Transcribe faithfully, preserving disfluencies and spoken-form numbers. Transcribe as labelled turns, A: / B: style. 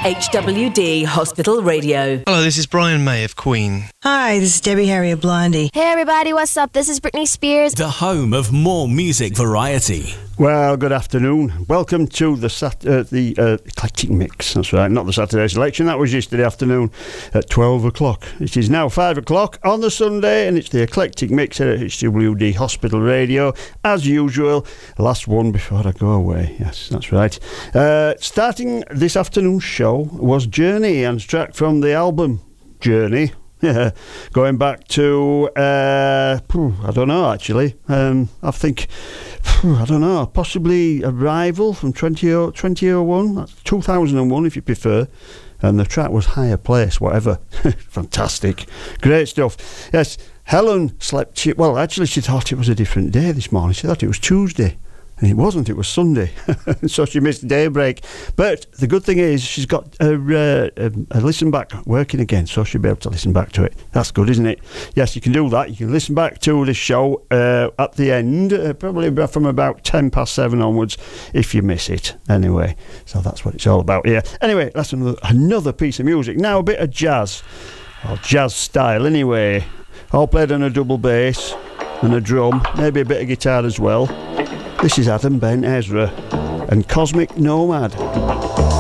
A: H W D Hospital Radio.
B: Hello, this is Brian May of Queen.
C: Hi, this is Debbie Harry of Blondie.
D: Hey everybody, what's up? This is Britney Spears.
E: The home of more music variety.
F: Well, good afternoon. Welcome to the sat- uh, the uh, Eclectic Mix. That's right, not the Saturday selection. That was yesterday afternoon at twelve o'clock. It is now five o'clock on the Sunday, and it's the Eclectic Mix here at H W D Hospital Radio. As usual, last one before I go away. Yes, that's right. Uh, starting this afternoon's show was Journey, and track from the album Journey. Yeah, going back to, uh, I don't know actually, um, I think, I don't know, possibly Arrival from twenty oh one, that's two thousand one if you prefer, and the track was Higher Place, whatever. Fantastic, great stuff. Yes, Helen slept, she, well actually she thought it was a different day this morning, she thought it was Tuesday. And it wasn't, it was Sunday. So she missed daybreak. But the good thing is she's got her, uh, her listen back working again, so she'll be able to listen back to it. That's good, isn't it? Yes, you can do that. You can listen back to this show uh, at the end, uh, probably from about ten past seven onwards, if you miss it. Anyway, so that's what it's all about here. Anyway, that's another, another piece of music. Now a bit of jazz, or jazz style anyway. All played on a double bass and a drum, maybe a bit of guitar as well. This is Adam Ben Ezra and Cosmic Nomad.